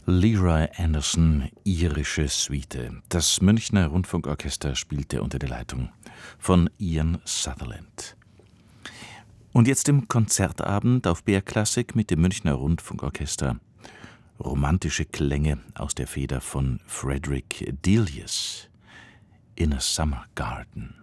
Leroy Anderson, irische Suite. Das Münchner Rundfunkorchester spielte unter der Leitung von Ian Sutherland. Und jetzt im Konzertabend auf BR Klassik mit dem Münchner Rundfunkorchester. Romantische Klänge aus der Feder von Frederick Delius. In a Summer Garden.